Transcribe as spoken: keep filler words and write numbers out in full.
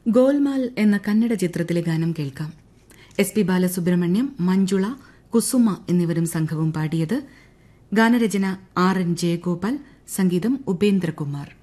ഗോൽമാൽ എന്ന കന്നഡ ചിത്രത്തിലെ ഗാനം കേൾക്കാം. എസ് പി ബാലസുബ്രഹ്മണ്യം, മഞ്ജുള, കുസുമ എന്നിവരും സംഘവും പാടിയത്. ഗാനരചന ആർ എൻ ജയഗോപാൽ, സംഗീതം ഉപേന്ദ്രകുമാർ.